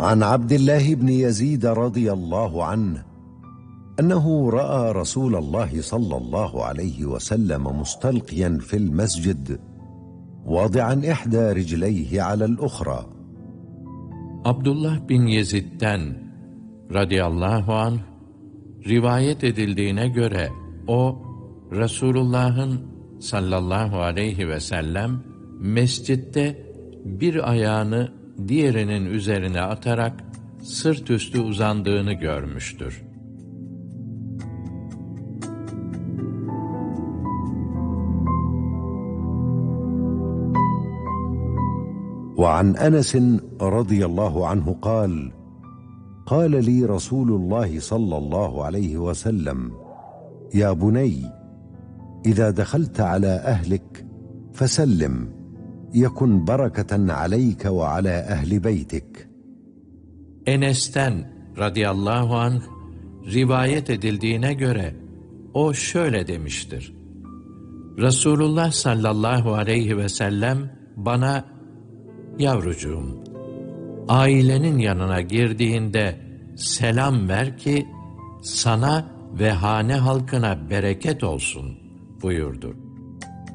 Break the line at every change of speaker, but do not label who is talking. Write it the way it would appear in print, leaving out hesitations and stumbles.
عن عبد الله بن يزيد رضي الله عنه أنه رأى رسول الله صلى الله عليه وسلم مستلقيا في المسجد واضعا إحدى رجليه على الأخرى.
Abdullah bin Yezid'den radıyallahu anh rivayet edildiğine göre o Resulullah'ın sallallahu aleyhi ve sellem mescitte bir ayağını diğerinin üzerine atarak sırt üstü uzandığını görmüştür.
وعن أنس رضي الله عنه قال: قال لي رسول الله صلى الله عليه وسلم: يا بني إذا دخلت على أهلك فسلم يكن بركة عليك وعلى أهل بيتك.
Enes'ten radıyallahu anh rivayet edildiğine göre o şöyle demiştir. Resulullah sallallahu aleyhi ve sellem bana, yavrucuğum, ailenin yanına girdiğinde selam ver ki sana ve hane halkına bereket olsun buyurdu.